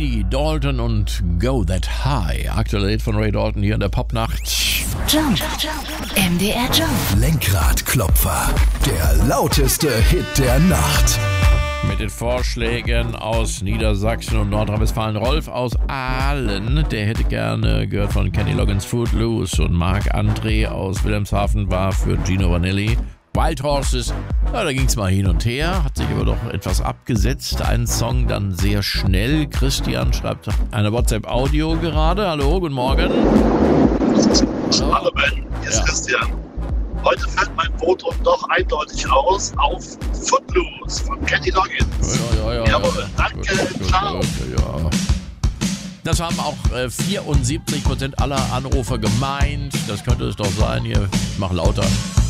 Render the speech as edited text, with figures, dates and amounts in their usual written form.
Ray Dalton und Go That High. Aktuell Lied von Ray Dalton hier in der Popnacht. Jump. MDR Jump. Lenkradklopfer. Der lauteste Hit der Nacht. Mit den Vorschlägen aus Niedersachsen und Nordrhein-Westfalen. Rolf aus Aalen, der hätte gerne gehört von Kenny Loggins Footloose. Und Marc André aus Wilhelmshaven war für Gino Vanelli. Wild Horses, ja, da ging es mal hin und her, hat sich aber doch etwas abgesetzt. Ein Song dann sehr schnell. Christian schreibt eine WhatsApp-Audio gerade. Hallo, guten Morgen. Hallo Ben, hier ist Christian. Heute fällt mein Votum doch eindeutig aus auf Footloose von Kenny Loggins. Ja. Jawohl, danke, ciao. Ja. Das haben auch 74% aller Anrufer gemeint. Das könnte es doch sein. Hier, ich mach lauter.